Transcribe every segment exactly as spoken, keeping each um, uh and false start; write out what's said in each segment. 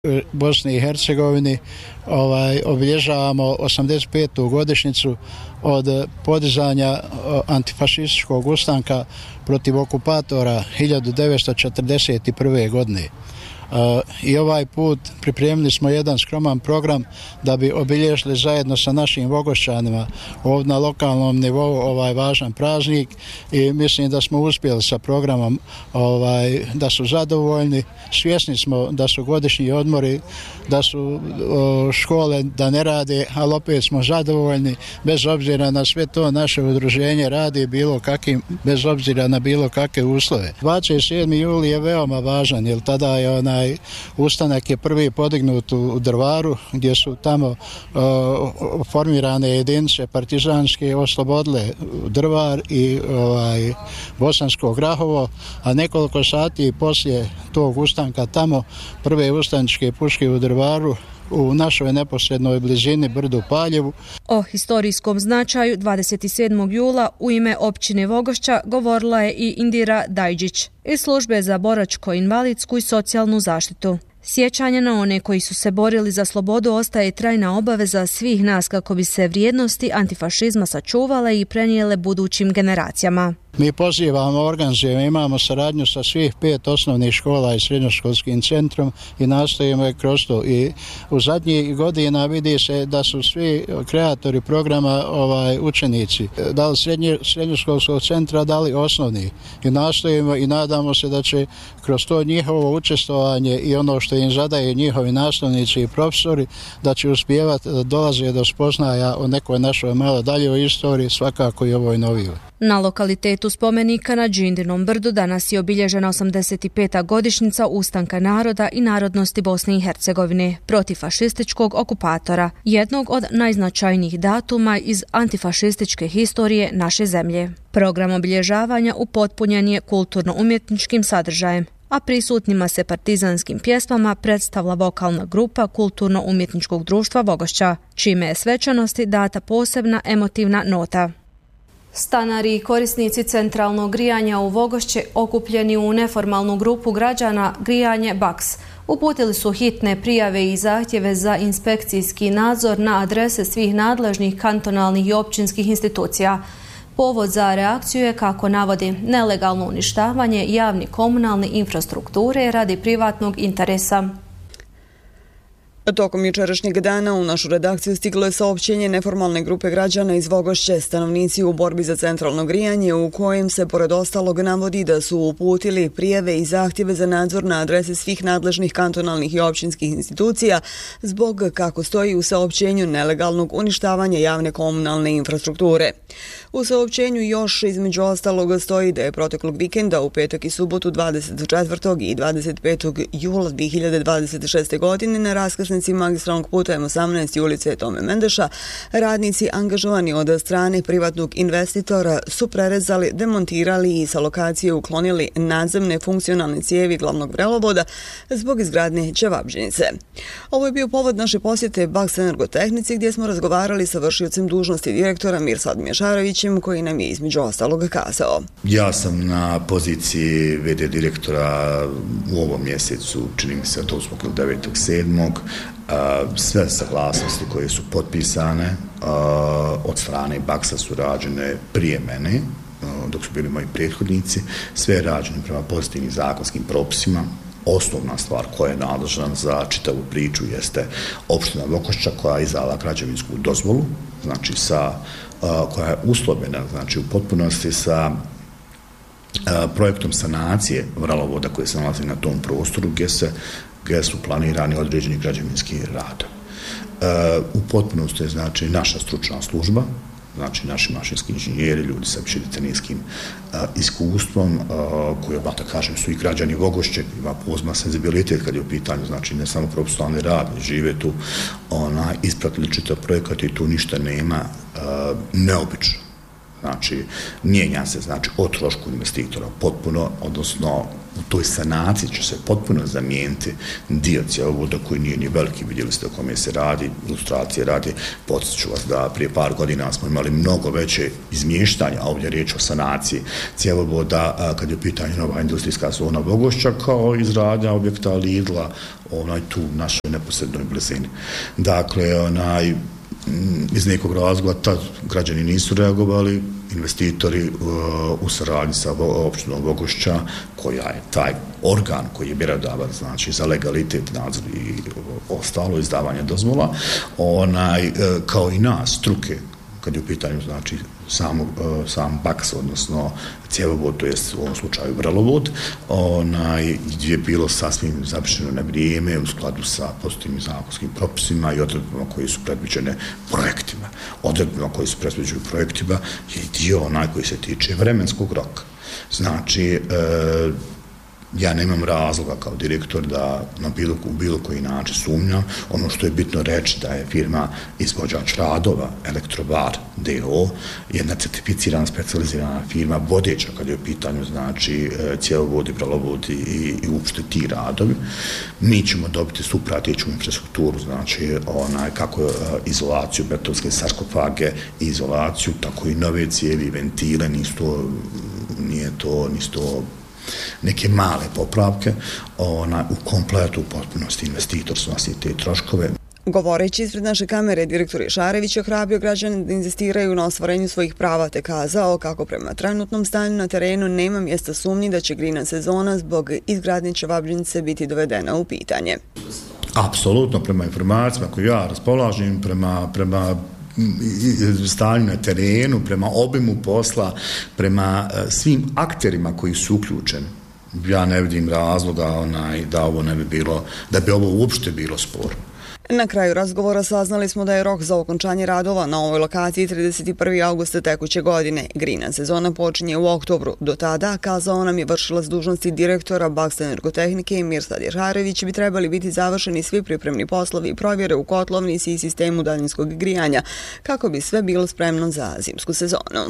Bosni i Hercegovini ovaj, obilježavamo osamdeset petu godišnjicu od podizanja antifašističkog ustanka protiv okupatora hiljadu devetsto četrdeset prve. godine. Uh, I ovaj put pripremili smo jedan skroman program da bi obilježili zajedno sa našim Vogošćanima ovdje na lokalnom nivou ovaj važan praznik i mislim da smo uspjeli sa programom, ovaj, da su zadovoljni. Svjesni smo da su godišnji odmori, da su o, škole da ne rade, ali opet smo zadovoljni bez obzira na sve to naše udruženje radi bilo kakim, bez obzira na bilo kakve uslove. dvadeset sedmi juli je veoma važan jer tada je onaj ustanak je prvi podignut u Drvaru gdje su tamo o, formirane jedinice partizanske oslobodile Drvar i ovaj, Bosansko Grahovo, a nekoliko sati poslije tog ustanka tamo prve ustaničke puške u Drvaru u našoj neposrednoj blizini Brdu Paljevu. O historijskom značaju dvadeset sedmog jula u ime općine Vogošća govorila je i Indira Dajđić iz službe za boračko-invalidsku i socijalnu zaštitu. Sjećanje na one koji su se borili za slobodu ostaje trajna obaveza svih nas kako bi se vrijednosti antifašizma sačuvale i prenijele budućim generacijama. Mi pozivamo, organizujemo, imamo saradnju sa svih pet osnovnih škola i srednjoškolskim centrom i nastojimo je kroz to. I u zadnjih godina vidi se da su svi kreatori programa ovaj, učenici, da li srednje, srednjoškolskog centra, da li osnovni. I nastojimo i nadamo se da će kroz to njihovo učestvovanje i ono što im zadaje njihovi nastavnici i profesori, da će uspijevati da dolaze do spoznaja o nekoj našoj malo daljoj istoriji, svakako i ovoj novijoj. Na lokalitetu spomenika na Đindinom brdu danas je obilježena osamdeset peta godišnjica ustanka naroda i narodnosti Bosne i Hercegovine protiv fašističkog okupatora, jednog od najznačajnijih datuma iz antifašističke historije naše zemlje. Program obilježavanja upotpunjen je kulturno-umjetničkim sadržajem, a prisutnima se partizanskim pjesmama predstavila vokalna grupa Kulturno-umjetničkog društva Vogošća, čime je svečanosti data posebna emotivna nota. Stanari i korisnici centralnog grijanja u Vogošće, okupljeni u neformalnu grupu građana Grijanje Baks, uputili su hitne prijave i zahtjeve za inspekcijski nadzor na adrese svih nadležnih kantonalnih i općinskih institucija. Povod za reakciju je, kako navodi, nelegalno uništavanje javne komunalne infrastrukture radi privatnog interesa. Tokom jučerašnjeg dana u našu redakciju stiglo je saopćenje neformalne grupe građana iz Vogošće, stanovnici u borbi za centralno grijanje, u kojem se pored ostalog navodi da su uputili prijave i zahtjeve za nadzor na adrese svih nadležnih kantonalnih i općinskih institucija zbog, kako stoji u saopćenju, nelegalnog uništavanja javne komunalne infrastrukture. U saopćenju još između ostalog stoji da je proteklog vikenda u petak i subotu dvadeset četvrtog i dvadeset petog jula dvije hiljade dvadeset šeste. godine na raskrsnici magistralnog puta M osamnaest i ulice Tome Mendeša radnici angažovani od strane privatnog investitora su prerezali, demontirali i sa lokacije uklonili nadzemne funkcionalne cijevi glavnog vrelovoda zbog izgradnje ćevabdžinice. Ovo je bio povod naše posjete Baks Energotehnici, gdje smo razgovarali sa vršiocem dužnosti direktora Mirsad Mješarovićem, koji nam je između ostalog kazao. Ja sam na poziciji ve de direktora u ovom mjesecu, čini mi se osmog ili devetog sedmog Sve saglasnosti koje su potpisane od strane Baksa su rađene prije mene, dok su bili moji prethodnici, sve je rađeno prema pozitivnim zakonskim propisima. Osnovna stvar koja je nadležna za čitavu priču jeste opština Vogošća, koja je izdala građevinsku dozvolu, znači sa, koja je uslovljena, znači u potpunosti sa projektom sanacije vrelovoda koji se nalazi na tom prostoru gdje se gdje su planirani određeni građevinski rad. U potpunosti je, znači, naša stručna služba, znači naši mašinski inženjeri, ljudi sa višedecenijskim iskustvom, koji, da kažem, su i građani Vogošće, ima pozna senzibilitet kad je u pitanju, znači ne samo profesionalni rad, žive tu, ona, ispratili čitav projekat i tu ništa nema neobično. Znači, mijenja se znači, o trošku investitora potpuno, odnosno u toj sanaciji će se potpuno zamijeniti dio cjevovoda koji nije ni veliki, vidjeli ste o kome se radi, ilustracije radi, podsjeću vas da prije par godina smo imali mnogo veće izmještanja, a ovdje je riječ o sanaciji cjevovoda kad je u pitanju nova industrijska zona Bogošća, kao izgradnja objekta Lidla, onaj tu u našoj neposrednoj blizini. Dakle, onaj iz nekog razloga tad građani nisu reagovali, investitori uh, u saradnji sa opštinom Bogošća, koja je taj organ koji je mjerodavan znači za legalitet, nadzor i ostalo izdavanje dozvola, onaj uh, kao i nas struke kad je u pitanju znači sam, sam baks, odnosno cjevovod, to jest u ovom slučaju vrelovod, onaj, gdje je bilo sasvim završeno na vrijeme u skladu sa pozitivnim zakonskim propisima i odredbama koje su predviđene projektima. Odredbama koje su predviđene projektima je dio onaj koji se tiče vremenskog roka. Znači, e, ja nemam razloga kao direktor da na bilo, u bilo koji način sumnjam. Ono što je bitno reći da je firma izvođač radova Elektrovar D O jedna certificirana, specijalizirana firma, vodeća kad je u pitanju znači cjevovodi, vrelovodi i, i uopšte ti radovi. Mi ćemo dobiti suprateću infrastrukturu, znači onaj, kako izolaciju, betonske sarkofage, izolaciju, tako i nove cijevi, ventile, nisu to, nije to, nisu to neke male popravke, ona, u kompletu, u potpunosti investitor snosi te troškove. Govoreći ispred naše kamere, direktor Ješarević je ohrabrio građane da inzistiraju na ostvarenju svojih prava, te kazao kako prema trenutnom stanju na terenu nema mjesta sumnji da će grina sezona zbog izgradnje Čevabdžinice biti dovedena u pitanje. Apsolutno, prema informacijama koje ja raspolažem, prema, prema stanju na terenu, prema obimu posla, prema svim akterima koji su uključeni. Ja ne vidim razloga onaj, da ovo ne bi bilo, da bi ovo uopšte bilo sporno. Na kraju razgovora saznali smo da je rok za okončanje radova na ovoj lokaciji trideset prvog avgusta tekuće godine. Grina sezona počinje u oktobru. Do tada, kazao nam je vršilac dužnosti direktora Baksa energotehnike Mirsad Ješarević, bi trebali biti završeni svi pripremni poslovi i provjere u kotlovnici i sistemu daljinskog grijanja, kako bi sve bilo spremno za zimsku sezonu.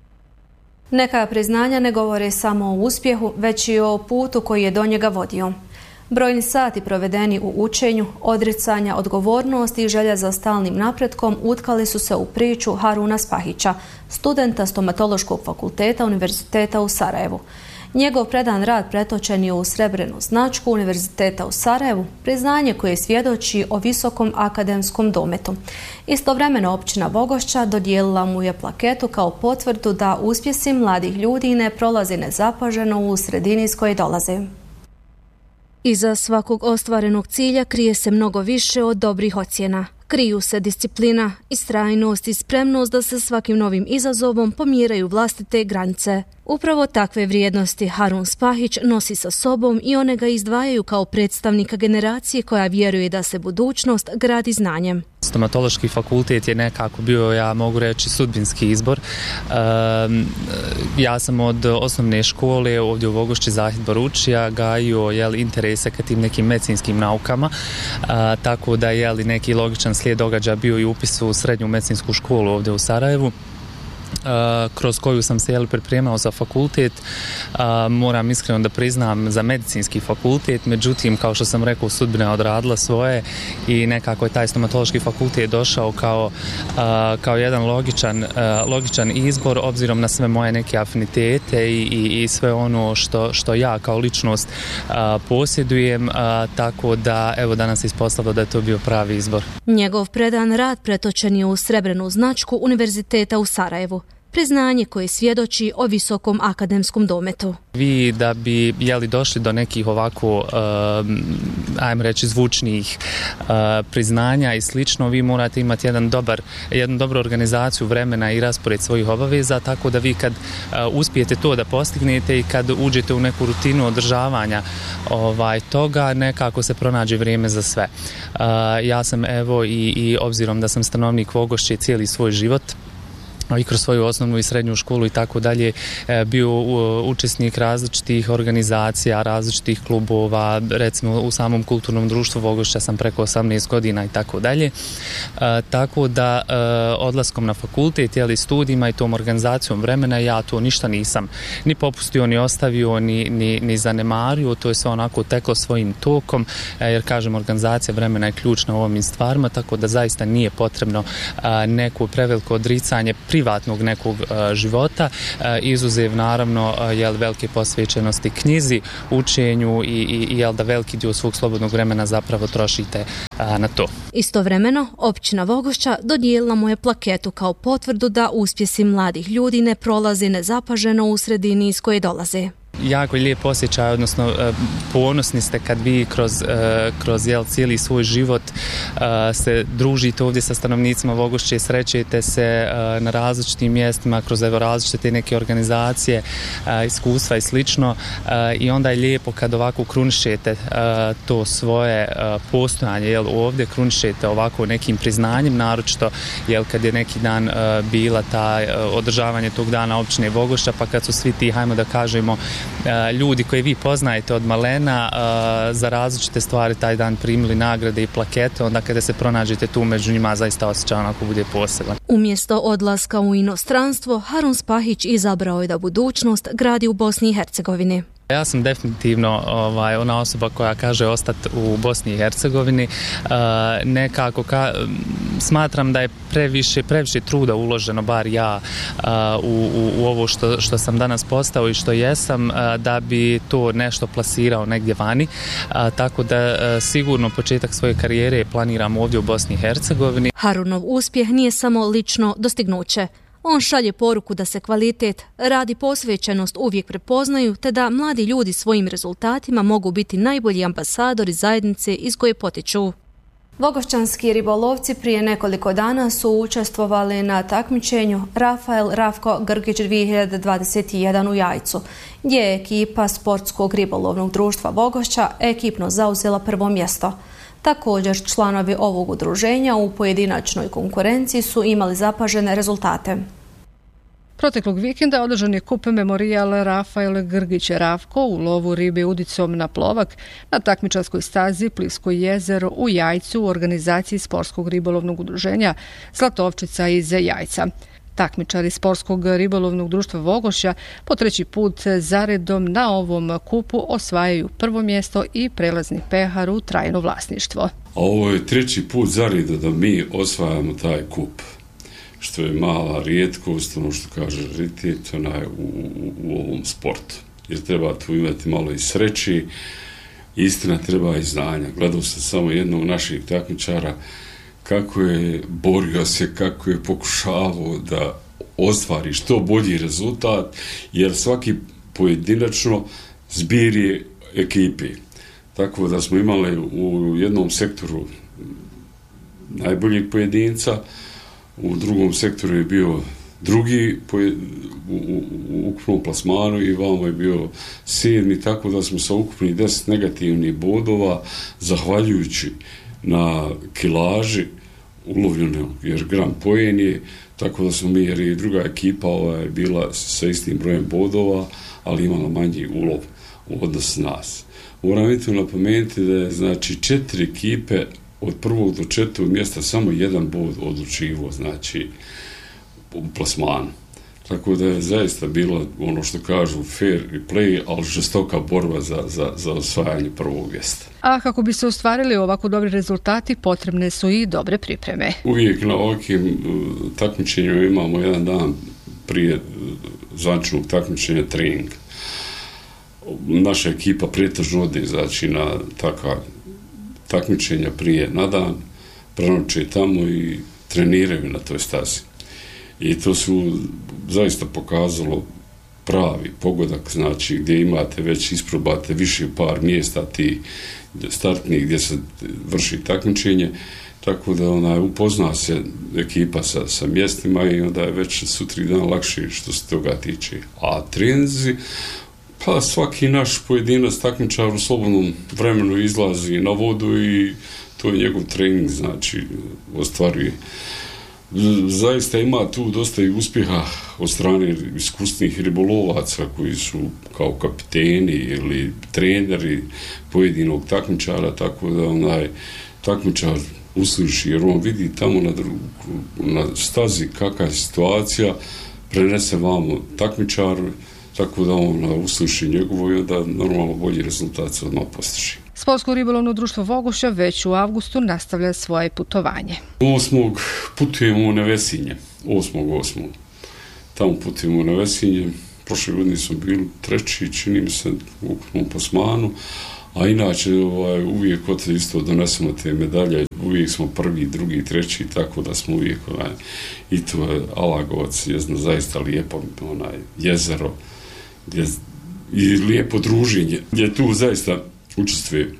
Neka priznanja ne govore samo o uspjehu, već i o putu koji je do njega vodio. Brojni sati provedeni u učenju, odricanja, odgovornosti i želja za stalnim napretkom utkali su se u priču Haruna Spahića, studenta stomatološkog fakulteta Univerziteta u Sarajevu. Njegov predan rad pretočen je u srebrenu značku Univerziteta u Sarajevu, priznanje koje svjedoči o visokom akademskom dometu. Istovremeno općina Bogošća dodijelila mu je plaketu kao potvrdu da uspjesi mladih ljudi ne prolaze nezapaženo u sredini iz koje dolaze. Iza svakog ostvarenog cilja krije se mnogo više od dobrih ocjena. Kriju se disciplina, istrajnost i spremnost da se svakim novim izazovom pomjeraju vlastite granice. Upravo takve vrijednosti Harun Spahić nosi sa sobom i one ga izdvajaju kao predstavnika generacije koja vjeruje da se budućnost gradi znanjem. Stomatološki fakultet je nekako bio, ja mogu reći, sudbinski izbor. E, ja sam od osnovne škole ovdje u Vogošći Zahid Baručija gajio jel, interese ka tim nekim medicinskim naukama, e, tako da je jel, neki logičan slijed događaja bio i upis u srednju medicinsku školu ovdje u Sarajevu. Uh, kroz koju sam se jel, pripremao za fakultet. Uh, moram iskreno da priznam za medicinski fakultet, međutim, kao što sam rekao, sudbina je odradila svoje i nekako je taj stomatološki fakultet došao kao, uh, kao jedan logičan, uh, logičan izbor obzirom na sve moje neke afinitete i, i, i sve ono što, što ja kao ličnost uh, posjedujem, uh, tako da evo danas se ispostavilo da je to bio pravi izbor. Njegov predan rad pretočen je u srebrenu značku Univerziteta u Sarajevu. Priznanje koje svjedoči o visokom akademskom dometu. Vi da bi jeli došli do nekih ovako, um, ajmo reći, zvučnih uh, priznanja i slično, vi morate imati jedan dobar, jednu dobru organizaciju vremena i raspored svojih obaveza, tako da vi kad uh, uspijete to da postignete i kad uđete u neku rutinu održavanja ovaj, toga, nekako se pronađe vrijeme za sve. Uh, ja sam evo i, i obzirom da sam stanovnik Vogošće cijeli svoj život, i kroz svoju osnovnu i srednju školu i tako dalje bio učesnik različitih organizacija, različitih klubova, recimo u samom kulturnom društvu Vogošća sam preko osamnaest godina i tako dalje. Tako da odlaskom na fakultet, jeli, studijima i tom organizacijom vremena ja to ništa nisam ni popustio, ni ostavio, ni, ni, ni zanemario, to je sve onako teklo svojim tokom, jer kažem organizacija vremena je ključna u ovim stvarima, tako da zaista nije potrebno neko preveliko odricanje privatnog nekog uh, života, uh, izuzev naravno uh, jel, velike posvećenosti knjizi, učenju i, i jel, da veliki dio svog slobodnog vremena zapravo trošite uh, na to. Istovremeno, općina Vogošća dodijelila mu je plaketu kao potvrdu da uspjesi mladih ljudi ne prolazi nezapaženo u sredini iz koje dolaze. Jako je lijep osjećaj, odnosno ponosni ste kad vi kroz, kroz jel, cijeli svoj život se družite ovdje sa stanovnicima Vogošće, srećete se na različitim mjestima, kroz evo različite neke organizacije, iskustva i slično, i onda je lijepo kad ovako krunišete to svoje postojanje, jel, ovdje krunišete ovako nekim priznanjem, naročito jel, kad je neki dan bila ta održavanje tog dana općine Vogošća, pa kad su svi ti, hajmo da kažemo, ljudi koji vi poznajete od malena za različite stvari taj dan primili nagrade i plakete, onda kada se pronađete tu među njima zaista osjećaj onako bude poseban. Umjesto odlaska u inostranstvo, Harun Spahić izabrao je da budućnost gradi u Bosni i Hercegovini. Ja sam definitivno ovaj, ona osoba koja kaže ostati u Bosni i Hercegovini. E, nekako ka, smatram da je previše, previše truda uloženo, bar ja, a, u, u, u ovo što, što sam danas postao i što jesam, a, da bi to nešto plasirao negdje vani. A, tako da a, sigurno početak svoje karijere planiram ovdje u Bosni i Hercegovini. Harunov uspjeh nije samo lično dostignuće. On šalje poruku da se kvalitet, rad i posvećenost uvijek prepoznaju, te da mladi ljudi svojim rezultatima mogu biti najbolji ambasadori zajednice iz koje potiču. Vogošćanski ribolovci prije nekoliko dana su učestvovali na takmičenju Rafael Ravko Grgić dvije hiljade dvadeset jedan u Jajcu, gdje je ekipa Sportskog ribolovnog društva Vogošća ekipno zauzela prvo mjesto. Također, članovi ovog udruženja u pojedinačnoj konkurenciji su imali zapažene rezultate. Proteklog vikenda održan je kup memorijal Rafael Grgić Ravko u lovu ribe udicom na plovak na takmičarskoj stazi Plisko jezero u Jajcu u organizaciji Sportskog ribolovnog udruženja Zlatovčica iz Jajca. Takmičari Sportskog ribolovnog društva Vogošća po treći put zaredom na ovom kupu osvajaju prvo mjesto i prelazni pehar u trajno vlasništvo. A ovo je treći put zaredom da mi osvajamo taj kup, što je mala rijetkost, ono što kaže raritet, onaj u, u, u ovom sportu. Jer treba tu imati malo i sreći, istina treba i znanja. Gledao sam samo jednog naših takmičara kako je borio se, kako je pokušavao da ostvari što bolji rezultat, jer svaki pojedinačno zbir je ekipi. Tako da smo imali u jednom sektoru najboljeg pojedinca, u drugom sektoru je bio drugi u, u, u ukupnom plasmanu i vamo je bio sedmi, tako da smo sa ukupnih deset negativnih bodova, zahvaljujući na kilaži ulovljenog, jer gram pojen je, tako da smo mi, jer i druga ekipa ova je bila sa istim brojem bodova, ali imala manji ulov u odnosu nas. Moram i tu napomenuti da je, znači, četiri ekipe od prvog do četvrtog mjesta samo jedan bod odlučivo, znači, u plasmanu. Tako da je zaista bilo, ono što kažu, fair play, ali žestoka borba za, za, za osvajanje prvog mjesta. A kako bi se ostvarili ovako dobri rezultati, potrebne su i dobre pripreme. Uvijek na ovakvim takmičenjima imamo jedan dan prije zvaničnog takmičenja trening. Naša ekipa pretežno ode, znači, na takva takmičenja prije na dan, prenoće tamo i treniraju na toj stazi. I to su zaista pokazalo pravi pogodak, znači gdje imate već isprobate više par mjesta ti startnih gdje se vrši takmičenje, tako da ona upozna se ekipa sa, sa mjestima i onda je već sutri dan lakše što se toga tiče. A treninzi, pa svaki naš pojedinac takmičar u slobodnom vremenu izlazi na vodu i to je njegov trening, znači ostvaruje Zaista ima tu dosta i uspjeha od strane iskusnih ribolovaca koji su kao kapiteni ili treneri pojedinog takmičara, tako da onaj takmičar usliši, jer on vidi tamo na, drugu, na stazi kakva je situacija, prenese vamo takmičaru, tako da on usliši njegovo i onda normalno bolji rezultat se odmah postiže. Sportsko ribolovno društvo Vogošća već u avgustu nastavlja svoje putovanje. Osmog putujemo u Nevesinje, osmog osmog Tamo putujemo u Nevesinje. Prošle godine smo bili treći, čini mi se, u ukupnom plasmanu, a inače ovaj, uvijek od isto donesemo te medalje, uvijek smo prvi, drugi, treći, tako da smo uvijek, onaj, i to je Alagovac, jezno, zaista lijepo onaj, jezero, gdje, i lijepo druženje, gdje tu zaista učestvuje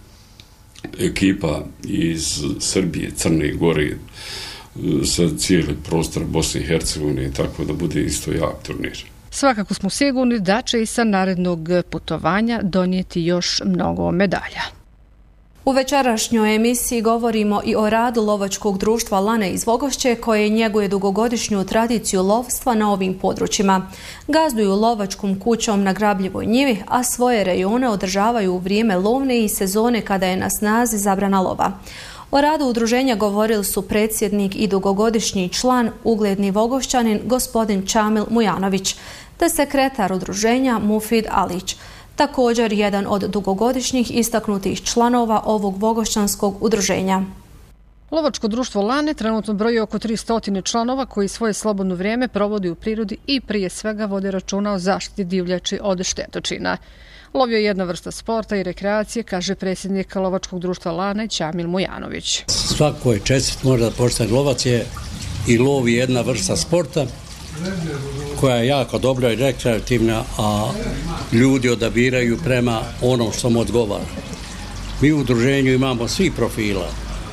ekipa iz Srbije, Crne Gore, sa cijeli prostor Bosne i Hercegovine, tako da bude isto jak turnir. Svakako smo sigurni da će i sa narednog putovanja donijeti još mnogo medalja. U večerašnjoj emisiji govorimo i o radu lovačkog društva Lane iz Vogošće koje njeguje dugogodišnju tradiciju lovstva na ovim područjima. Gazduju lovačkom kućom na Grabljivoj njivi, a svoje rejone održavaju u vrijeme lovne i sezone kada je na snazi zabrana lova. O radu udruženja govorili su predsjednik i dugogodišnji član, ugledni Vogošćanin gospodin Čamil Mujanović, te sekretar udruženja Mufid Alić. Također jedan od dugogodišnjih istaknutih članova ovog vogošćanskog udruženja. Lovačko društvo Lane trenutno broji oko tristo članova koji svoje slobodno vrijeme provodi u prirodi i prije svega vode računa o zaštiti divljači od štetočina. Lov je jedna vrsta sporta i rekreacije, kaže predsjednik Lovačkog društva Lane Čamil Mujanović. Svako je čestit, možda pošten lovac je i lov je jedna vrsta sporta koja je jako dobra i rekreativna, a ljudi odabiraju prema onom što mu odgovara. Mi u udruženju imamo svi profila,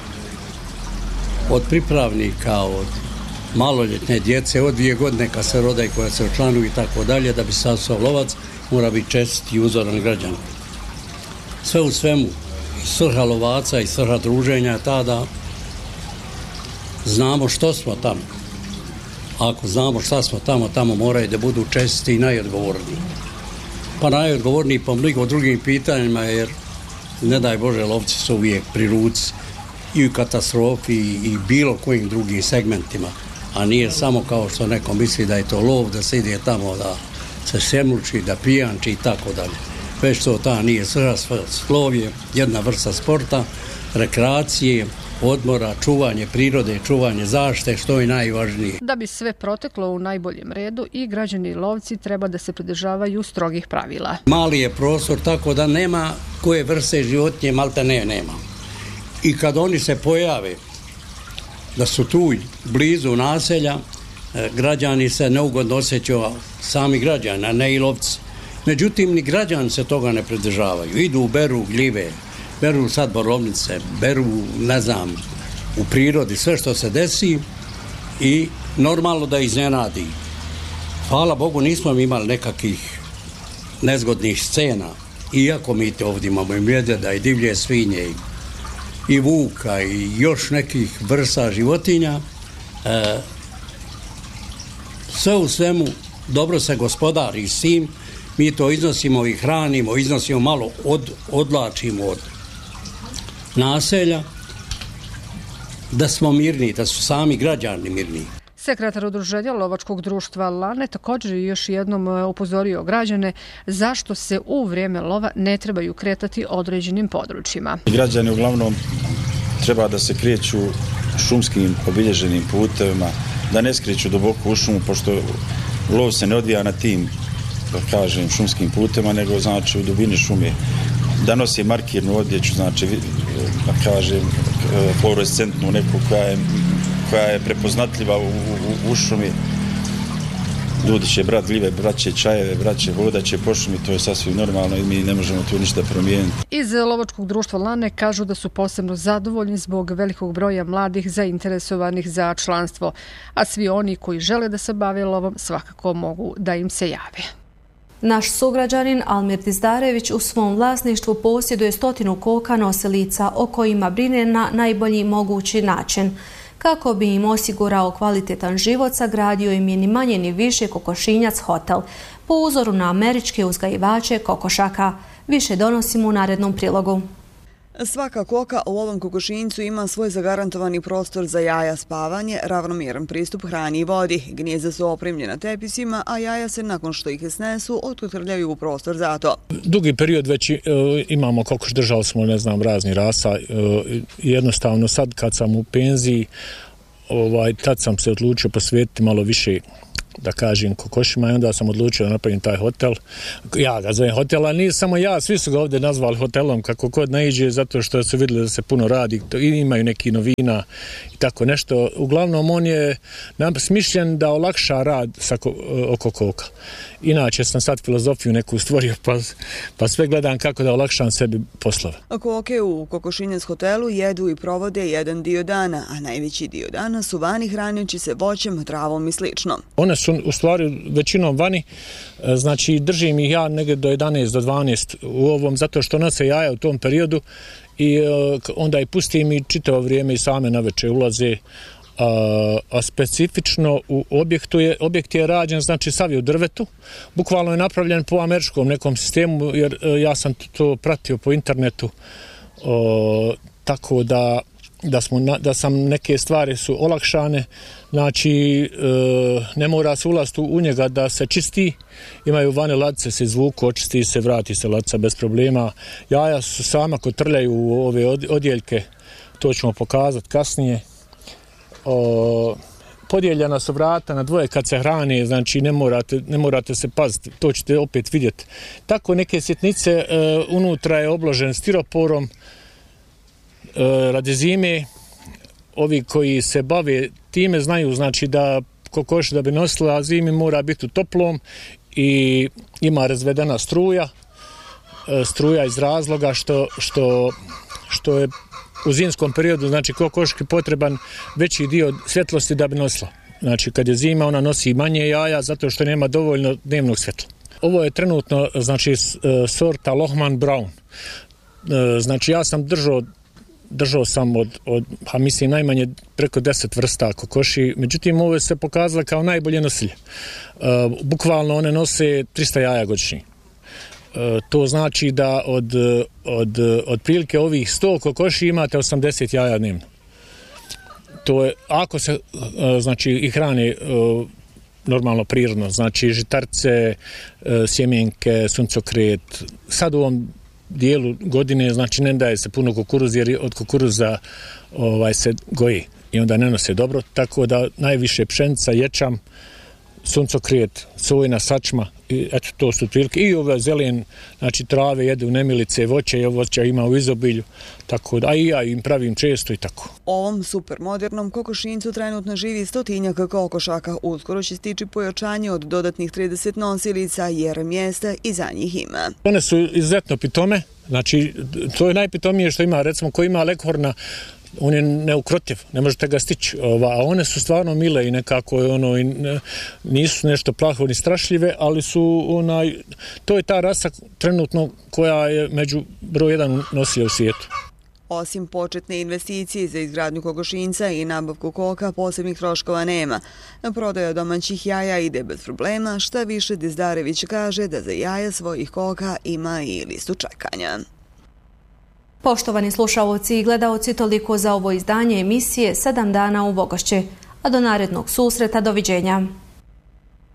od pripravnika, od maloljetne djece, od dvije godine kad se rode i koja se učlanuju i tako dalje, da bi sastao lovac, mora biti čestit i uzoran građan. Sve u svemu, svrha lovaca i svrha druženja je ta da znamo što smo tamo. Ako znamo šta smo tamo, tamo moraju da budu česti i najodgovorniji. Pa najodgovorniji po mnogo drugim pitanjima, jer ne daj Bože, lovci su uvijek pri ruci i u katastrofi i bilo kojim drugim segmentima, a nije samo kao što neko misli da je to lov, da se ide tamo da se šemluči, da pijanči i tako dalje. Već to ta nije svrha, lov je jedna vrsta sporta, rekreacije, odmora, čuvanje prirode, čuvanje zaštite, što je najvažnije. Da bi sve proteklo u najboljem redu, i građani i lovci treba da se pridržavaju strogih pravila. Mali je prostor, tako da nema koje vrste životinje, malte ne, nema. I kad oni se pojave, da su tu blizu naselja, građani se neugodno osjećaju, sami građani, a ne i lovci. Međutim, ni građani se toga ne pridržavaju. Idu, beru gljive, beru sad borovnice, beru, ne znam, u prirodi sve što se desi i normalno da iznenadi. Hvala Bogu, nismo imali nekakvih nezgodnih scena, iako mi te ovdje imamo i medvjeda i divlje svinje i vuka i još nekih vrsta životinja. E, sve u svemu dobro se gospodari s tim, mi to iznosimo i hranimo, iznosimo malo, od, odlačimo od naselja, da smo mirni, da su sami građani mirni. Sekretar udruženja Lovačkog društva Lane također je još jednom upozorio građane zašto se u vrijeme lova ne trebaju kretati određenim područjima. Građani uglavnom treba da se kreću šumskim obilježenim putevima, da ne skreću duboko u šumu, pošto lov se ne odvija na tim, da kažem, šumskim putevima, nego znači u dubini šume. Da nosi markirnu odjeću, znači, da kažem, fluorescentnu neku koja je, koja je prepoznatljiva u, u, u šumi. Ljudi će brat gljive, braće čajeve, braće voda će po šumi, to je sasvim normalno i mi ne možemo tu ništa promijeniti. Iz Lovačkog društva Lane kažu da su posebno zadovoljni zbog velikog broja mladih zainteresovanih za članstvo, a svi oni koji žele da se bave lovom svakako mogu da im se jave. Naš sugrađanin Almir Dizdarević u svom vlasništvu posjeduje stotinu koka nosilica o kojima brine na najbolji mogući način. Kako bi im osigurao kvalitetan život, sagradio im je ni manje ni više kokošinjac hotel, po uzoru na američke uzgajivače kokošaka. Više donosimo u narednom prilogu. Svaka koka u ovom kokošinjcu ima svoj zagarantovani prostor za jaja, spavanje, ravnomjeran pristup hrani i vodi. Gnijezda su opremljena tepisima, a jaja se nakon što ih snesu otkotrljaju u prostor za to. Dugi period već e, imamo kokoš, držali smo ne znam razni rasa. E, jednostavno sad kad sam u penziji, ovaj, tad sam se odlučio posvetiti malo više, da kažem, kokošima, i onda sam odlučio da napravim taj hotel. Ja ga zovem hotel, ali nije samo ja, svi su ga ovdje nazvali hotelom kako kod naiđe, zato što su vidjeli da se puno radi i imaju neki novina i tako nešto. Uglavnom on je smišljen da olakša rad sa, oko koka. Inače sam sad filozofiju neku stvorio, pa, pa sve gledam kako da olakšam sebi poslove. Koke u kokošinjac hotelu jedu i provode jedan dio dana, a najveći dio dana su vani hraneći se voćem, travom i slično. One su u stvari većinom vani, znači držim ih ja negdje do jedanaest do dvanaest u ovom, zato što nose jaja u tom periodu i onda i pustim i čitavo vrijeme i same na večer ulaze. A, a specifično u objektu je, objekt je rađen, znači sav je u drvetu, bukvalno je napravljen po američkom nekom sistemu, jer ja sam to pratio po internetu, o, tako da Da, smo, da sam neke stvari su olakšane, znači e, ne mora se ulaziti u njega da se čisti, imaju vane ladice, se izvuku, očisti se, vrati se ladica bez problema. Jaja su sama kotrljaju u ove odjeljke, to ćemo pokazati kasnije. O, podijeljena su vrata na dvoje kad se hrane, znači ne morate, ne morate se paziti, to ćete opet vidjeti. Tako neke sitnice, e, unutra je obložen stiroporom, radi zime. Ovi koji se bave time znaju, znači da kokoš da bi nosila zimi mora biti u toplom i ima razvedena struja, struja iz razloga što, što, što je u zimskom periodu, znači kokoški potreban veći dio svjetlosti da bi nosila. Znači kad je zima ona nosi manje jaja zato što nema dovoljno dnevnog svjetla. Ovo je trenutno, znači sorta Lohmann Brown. Znači ja sam držao Držao sam od, od, pa mislim, najmanje preko deset vrsta kokoši, međutim ovo se pokazalo kao najbolje nosilje. E, bukvalno one nose trista jaja godišnje. E, to znači da od, od, od prilike ovih sto kokoši imate osamdeset jaja dnevno. To je, ako se, e, znači, i hrane e, normalno prirodno, znači žitarce, e, sjemenke, suncokret, sad u ovom dijelu godine, znači ne daje se puno kukuruza jer od kukuruza ovaj, se goji i onda ne nose dobro, tako da najviše pšenica, ječam, suncokret, sojina, sačma, i eto to su prilike. I ove zelen, znači trave jedu, nemilice, voće i voća ima u izobilju, tako da, a i ja im pravim često i tako. Ovom supermodernom kokošincu trenutno živi stotinjak kokošaka. Uskoro će stići pojačanje od dodatnih trideset nosilica jer mjesta i za njih ima. One su izuzetno pitome, znači to je najpitomije što ima, recimo ko ima leghorna, on je neukrotiv, ne možete ga stići, a one su stvarno mile i nekako ono, i ne, nisu nešto plaho ni strašljive, ali su onaj, to je ta rasa trenutno koja je među broj jedan nosilja u svijetu. Osim početne investicije za izgradnju kokošinca i nabavku koka, posebnih troškova nema. Prodaja domaćih jaja ide bez problema, šta više Dizdarević kaže da za jaja svojih koka ima i listu čekanja. Poštovani slušaoci i gledaoci, toliko za ovo izdanje emisije sedam dana u Vogošći. A do narednog susreta, doviđenja.